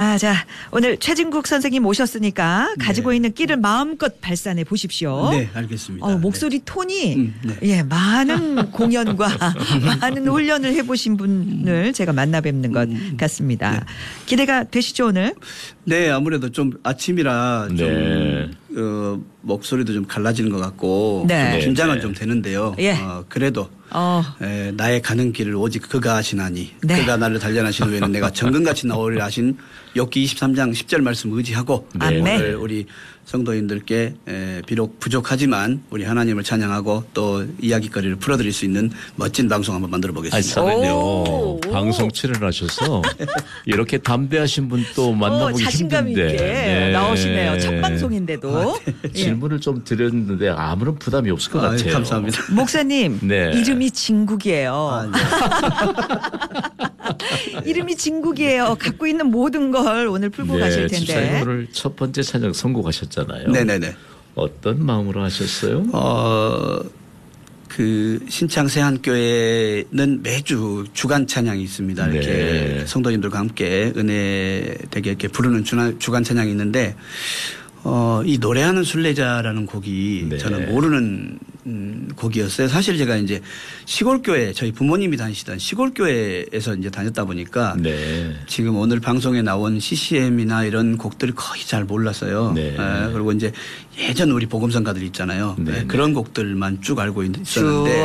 자, 오늘 최진국 선생님 오셨으니까 가지고 있는 끼를 마음껏 발산해 보십시오. 네, 알겠습니다. 목소리 톤이 많은 공연과 많은 훈련을 해보신 분을 제가 만나 뵙는 것 같습니다. 기대가 되시죠, 오늘? 네, 아무래도 좀 아침이라 좀 목소리도 좀 갈라지는 것 같고 좀 긴장은 좀 되는데요. 그래도 나의 가는 길을 오직 그가 아시나니 그가 나를 단련하신 후에는 내가 정금같이 나오리라 하신 욥기 23장 10절 말씀 의지하고 오늘 우리 성도인들께 비록 부족하지만 우리 하나님을 찬양하고 또 이야기거리를 풀어드릴 수 있는 멋진 방송 한번 만들어 보겠습니다. 방송 출연하셔서 이렇게 담대하신 분 또 만나보기 자신감 힘든데 있게 나오시네요. 첫 방송인데도. 질문을 좀 드렸는데 아무런 부담이 없을 것 같아요. 감사합니다. 목사님 이름이 진국이에요. 이름이 진국이에요. 갖고 있는 모든 걸 오늘 풀고 가실 텐데. 집사님 오늘 첫 번째 찬양 선곡하셨잖아요. 네네네. 어떤 마음으로 하셨어요? 그 신창 세한교회는 매주 주간 찬양이 있습니다. 이렇게 성도님들과 함께 은혜 되게 이렇게 부르는 주간 찬양이 있는데 이 노래하는 순례자라는 곡이 저는 모르는 곡이었어요. 사실 제가 이제 시골교회 저희 부모님이 다니시던 시골교회에서 이제 다녔다 보니까 지금 오늘 방송에 나온 CCM이나 이런 곡들을 거의 잘 몰랐어요. 그리고 이제 예전 우리 복음성가들 있잖아요. 그런 곡들만 쭉 알고 있었는데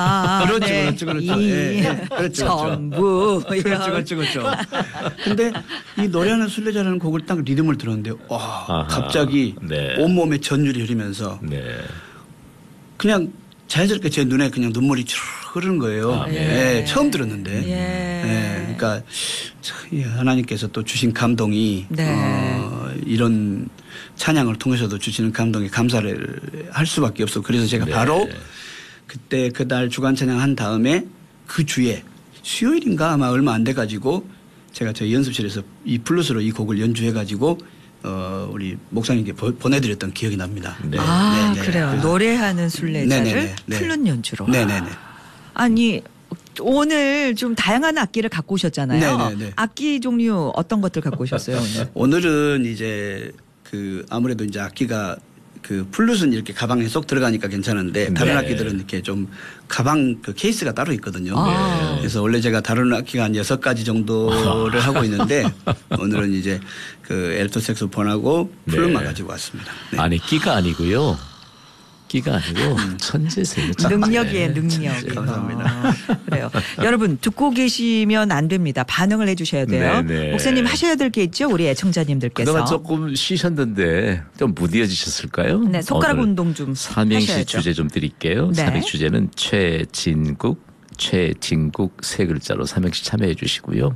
그렇죠. 전부 그렇죠. 근데 이 노래하는 순례자라는 곡을 딱 리듬을 들었는데 와 갑자기 온몸에 전율이 흐르면서 그냥 자연스럽게 제 눈에 그냥 눈물이 쭉 흐르는 거예요. 처음 들었는데. 그러니까 하나님께서 또 주신 감동이 이런 찬양을 통해서도 주시는 감동에 감사를 할 수밖에 없어. 그래서 제가 바로 그때 그날 주간 찬양한 다음에 그 주에 수요일인가 아마 얼마 안 돼 가지고 제가 저희 연습실에서 이 블루스로 이 곡을 연주해 가지고 우리 목사님께 보내드렸던 기억이 납니다. 그래요. 노래하는 순례자를 플룻 연주로. 아니 오늘 좀 다양한 악기를 갖고 오셨잖아요. 악기 종류 어떤 것들 갖고 오셨어요 오늘? 오늘은 이제 그 아무래도 이제 악기가 그 플룻은 이렇게 가방에 쏙 들어가니까 괜찮은데 다른 악기들은 이렇게 좀 가방 그 케이스가 따로 있거든요. 그래서 원래 제가 다른 악기가 한 6가지 정도를 하고 있는데 오늘은 이제 그 엘토 색소폰하고 플룻만 가지고 왔습니다. 아니 끼가 아니고요. 끼가 아니고 천재세요. 능력이에요. 능력. 감사합니다. 그래요. 여러분 듣고 계시면 안 됩니다. 반응을 해 주셔야 돼요. 목사님 하셔야 될 게 있죠. 우리 애청자님들께서. 그동안 조금 쉬셨는데 좀 무디어지셨을까요? 손가락 운동 좀 삼행시 하셔야죠. 주제 좀 드릴게요. 삼행시 주제는 최진국 세 글자로 삼행시 참여해 주시고요.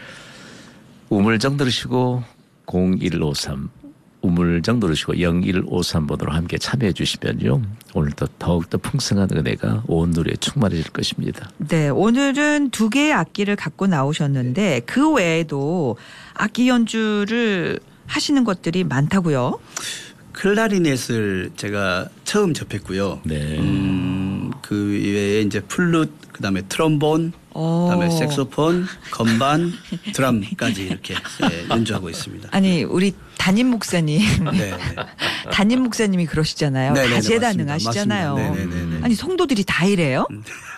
우물정 들으시고 0153 우물정 누르시고 0153번으로 함께 참여해 주시면요. 오늘도 더욱더 풍성한 은혜가 온 누리에 충만해질 것입니다. 네. 오늘은 2개의 악기를 갖고 나오셨는데 그 외에도 악기 연주를 하시는 것들이 많다고요? 클라리넷을 제가 처음 접했고요. 그 외에 이제 플룻, 그다음에 트럼본, 그다음에 색소폰, 건반, 드럼까지 이렇게 연주하고 있습니다. 아니 우리 담임 목사님, 담임 목사님이 그러시잖아요. 다재다능하시잖아요. 아니 성도들이 다 이래요?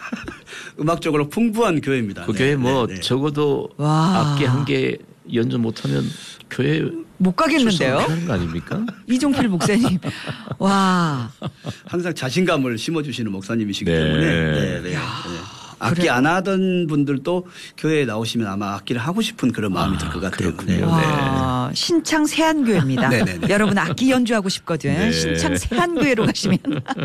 음악적으로 풍부한 교회입니다. 그 교회 적어도 악기 한 개 연주 못하면 교회 못 가겠는데요? 하는 거 아닙니까? 이종필 목사님. 와. 항상 자신감을 심어주시는 목사님이시기 때문에. 악기 안 하던 분들도 교회에 나오시면 아마 악기를 하고 싶은 그런 마음이 들 것 같아요. 신창 세한교회입니다. 여러분 악기 연주하고 싶거든. 신창 세한교회로 가시면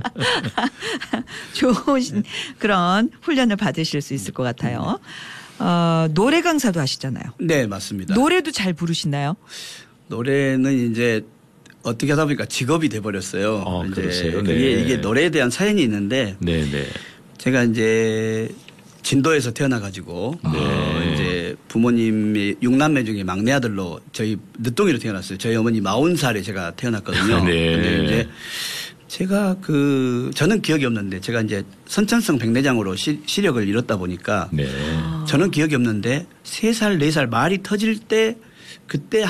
좋은 그런 훈련을 받으실 수 있을 것 같아요. 노래 강사도 하시잖아요. 네, 맞습니다. 노래도 잘 부르시나요? 노래는 이제 어떻게 하다 보니까 직업이 돼버렸어요. 그러세요? 이게 노래에 대한 사연이 있는데 제가 이제 진도에서 태어나가지고 이제 부모님이 6남매 중에 막내 아들로 저희 늦둥이로 태어났어요. 저희 어머니 40살에 제가 태어났거든요. 근데 이제 제가 저는 기억이 없는데 제가 이제 선천성 백내장으로 시력을 잃었다 보니까 저는 기억이 없는데 3살, 4살 말이 터질 때 그때